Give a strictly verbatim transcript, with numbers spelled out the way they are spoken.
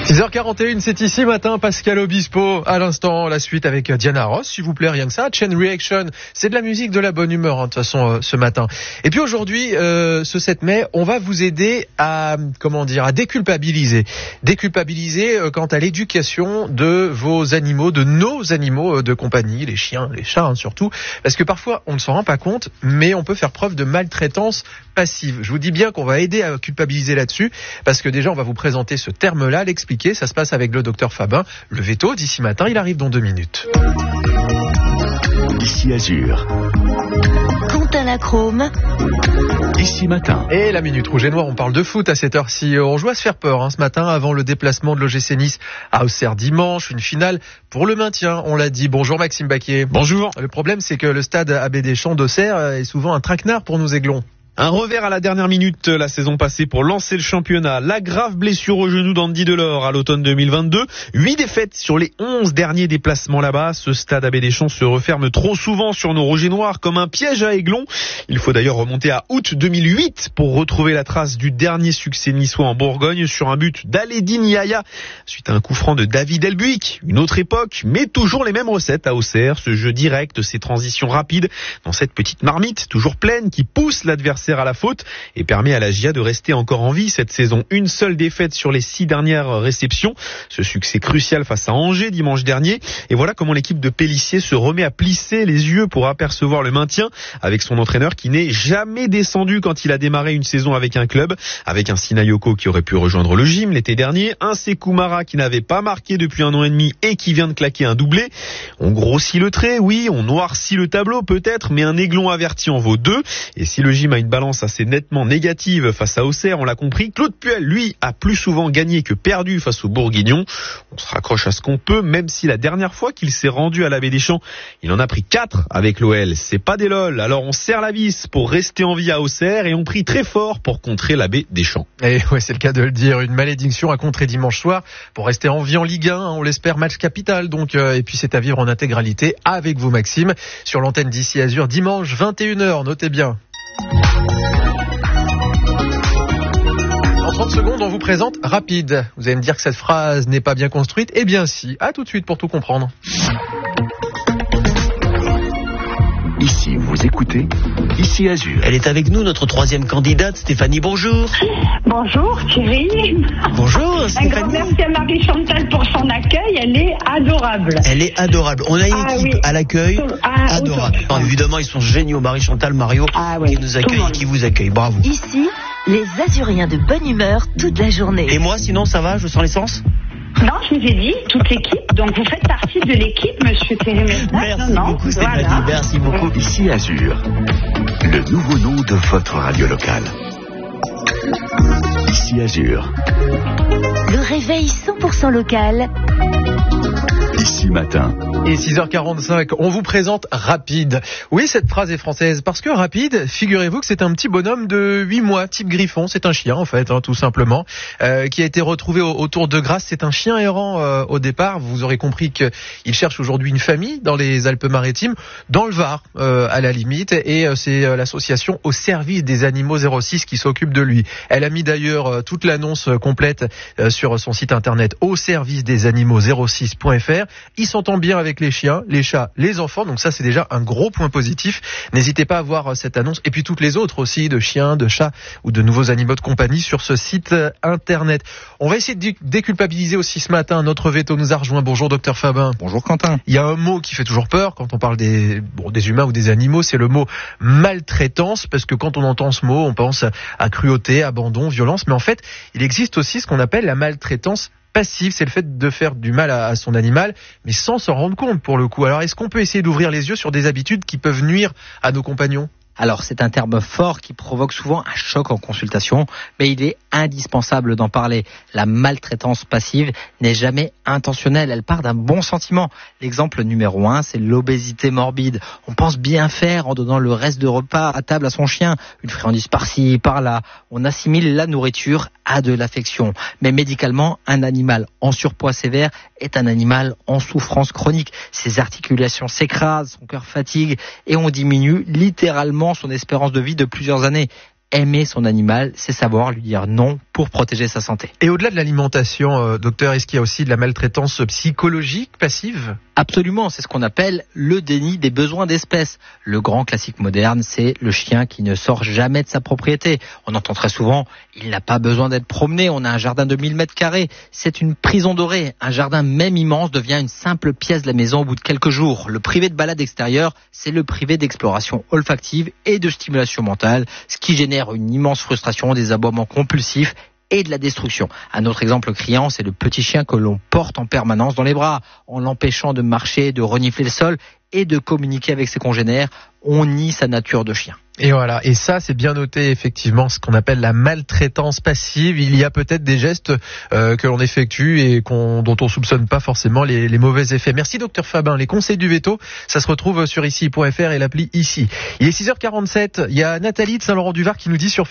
six heures quarante et une, c'est ici matin, Pascal Obispo. À l'instant, la suite avec Diana Ross, s'il vous plaît, rien que ça. Chain Reaction, c'est de la musique de la bonne humeur, hein, de toute façon, euh, ce matin. Et puis aujourd'hui, euh, ce sept mai, on va vous aider à, comment dire, à déculpabiliser. Déculpabiliser euh, quant à l'éducation de vos animaux, de nos animaux euh, de compagnie, les chiens, les chats, hein, surtout. Parce que parfois, on ne s'en rend pas compte, mais on peut faire preuve de maltraitance passive. Je vous dis bien qu'on va aider à culpabiliser là-dessus, parce que déjà, on va vous présenter ce terme-là, l'expliquer. Ça se passe avec le docteur Fabin. Le veto d'ici matin, il arrive dans deux minutes. Ici Azur. Quentin Lachrome. Ici matin. Et la Minute Rouge et Noire, on parle de foot à cette heure-ci. On joue à se faire peur hein, ce matin avant le déplacement de l'O G C Nice à Auxerre dimanche. Une finale pour le maintien, on l'a dit. Bonjour Maxime Baquier. Bonjour. Le problème, c'est que le stade Abbé Deschamps d'Auxerre est souvent un traquenard pour nos aiglons. Un revers à la dernière minute la saison passée pour lancer le championnat. La grave blessure au genou d'Andy Delors à l'automne deux mille vingt-deux. Huit défaites sur les onze derniers déplacements là-bas. Ce stade Abbé Deschamps se referme trop souvent sur nos Rouges et Noirs comme un piège à aiglons. Il faut d'ailleurs remonter à août deux mille huit pour retrouver la trace du dernier succès niçois en Bourgogne sur un but d'Aledine Yaya suite à un coup franc de David Elbuik. Une autre époque, mais toujours les mêmes recettes à Auxerre. Ce jeu direct, ces transitions rapides dans cette petite marmite toujours pleine qui pousse l'adversaire à la faute et permet à la J A de rester encore en vie cette saison. Une seule défaite sur les six dernières réceptions. Ce succès crucial face à Angers dimanche dernier. Et voilà comment l'équipe de Pélissier se remet à plisser les yeux pour apercevoir le maintien avec son entraîneur qui n'est jamais descendu quand il a démarré une saison avec un club. Avec un Sinayoko qui aurait pu rejoindre le gym l'été dernier. Un Sekou Mara qui n'avait pas marqué depuis un an et demi et qui vient de claquer un doublé. On grossit le trait, oui. On noircit le tableau peut-être, mais un aiglon averti en vaut deux. Et si le gym a une balance assez nettement négative face à Auxerre, on l'a compris, Claude Puel, lui, a plus souvent gagné que perdu face aux Bourguignons. On se raccroche à ce qu'on peut, même si la dernière fois qu'il s'est rendu à l'Abbé Deschamps, il en a pris quatre avec l'O L. C'est pas des lol, alors on serre la vis pour rester en vie à Auxerre et on prie très fort pour contrer l'Abbé Deschamps. Et ouais, c'est le cas de le dire, une malédiction à contrer dimanche soir pour rester en vie en Ligue un, on l'espère, match capital donc, euh, et puis c'est à vivre en intégralité avec vous Maxime, sur l'antenne d'Ici Azur, dimanche vingt et une heures, notez bien. En trente secondes, on vous présente Rapide. Vous allez me dire que cette phrase n'est pas bien construite. Eh bien si, à tout de suite pour tout comprendre. Ici, vous écoutez Ici Azur. Elle est avec nous, notre troisième candidate, Stéphanie, bonjour. Bonjour Thierry. Bonjour Stéphanie. Un grand merci à Marie-Chantal pour son accueil, elle est adorable. Elle est adorable. On a une ah, équipe oui. à l'accueil ah, adorable. Non, évidemment, ils sont géniaux, Marie-Chantal, Mario, ah, oui. qui nous accueillent et qui vous accueillent. Bravo. Ici, les Azuriens de bonne humeur toute la journée. Et moi, sinon, ça va, je sens l'essence ? Non, je vous ai dit, toute l'équipe. Donc vous faites partie de l'équipe, monsieur Thierry Messner. Merci non, beaucoup, Stéphanie. Voilà. Merci beaucoup. Ici Azur, le nouveau nom de votre radio locale. Ici Azur. Le réveil cent pour cent local. Ici matin. Et six heures quarante-cinq, on vous présente Rapide. Oui, cette phrase est française, parce que Rapide, figurez-vous que c'est un petit bonhomme de huit mois, type griffon, c'est un chien en fait, hein, tout simplement, euh, qui a été retrouvé au, autour de Grasse. C'est un chien errant euh, au départ, vous aurez compris qu'il cherche aujourd'hui une famille dans les Alpes-Maritimes, dans le Var, euh, à la limite, et euh, c'est euh, l'association Au Service des Animaux zéro six qui s'occupe de lui. Elle a mis d'ailleurs euh, toute l'annonce euh, complète euh, sur son site internet au service des animaux zéro six point f r. Il s'entend bien avec les chiens, les chats, les enfants, donc ça c'est déjà un gros point positif. N'hésitez pas à voir cette annonce et puis toutes les autres aussi de chiens, de chats ou de nouveaux animaux de compagnie sur ce site internet. On va essayer de déculpabiliser aussi ce matin. Notre veto nous a rejoint. Bonjour docteur Fabin. Bonjour Quentin. Il y a un mot qui fait toujours peur quand on parle des, bon, des humains ou des animaux, c'est le mot maltraitance, parce que quand on entend ce mot, on pense à cruauté, abandon, violence, mais en fait, il existe aussi ce qu'on appelle la maltraitance passive, c'est le fait de faire du mal à, à son animal, mais sans s'en rendre compte pour le coup. Alors est-ce qu'on peut essayer d'ouvrir les yeux sur des habitudes qui peuvent nuire à nos compagnons ? Alors c'est un terme fort qui provoque souvent un choc en consultation, mais il est indispensable d'en parler. La maltraitance passive n'est jamais intentionnelle, elle part d'un bon sentiment. L'exemple numéro un, c'est l'obésité morbide. On pense bien faire en donnant le reste de repas à table à son chien, une friandise par-ci, par-là. On assimile la nourriture à de l'affection. Mais médicalement, un animal en surpoids sévère est un animal en souffrance chronique. Ses articulations s'écrasent, son cœur fatigue et on diminue littéralement son espérance de vie de plusieurs années. Aimer son animal, c'est savoir lui dire non pour protéger sa santé. Et au-delà de l'alimentation, euh, docteur, est-ce qu'il y a aussi de la maltraitance psychologique passive ? Absolument, c'est ce qu'on appelle le déni des besoins d'espèce. Le grand classique moderne, c'est le chien qui ne sort jamais de sa propriété. On entend très souvent, il n'a pas besoin d'être promené, on a un jardin de mille mètres carrés. C'est une prison dorée. Un jardin même immense devient une simple pièce de la maison au bout de quelques jours. Le privé de balade extérieure, c'est le privé d'exploration olfactive et de stimulation mentale, ce qui génère une immense frustration, des aboiements compulsifs et de la destruction. Un autre exemple criant, c'est le petit chien que l'on porte en permanence dans les bras, en l'empêchant de marcher, de renifler le sol et de communiquer avec ses congénères. On nie sa nature de chien. Et voilà, et ça c'est bien noté effectivement, ce qu'on appelle la maltraitance passive. Il y a peut-être des gestes euh, que l'on effectue et qu'on, dont on soupçonne pas forcément les, les mauvais effets. Merci docteur Fabin. Les conseils du veto, ça se retrouve sur ici point f r et l'appli Ici. Il est six heures quarante-sept, il y a Nathalie de Saint-Laurent-du-Var qui nous dit sur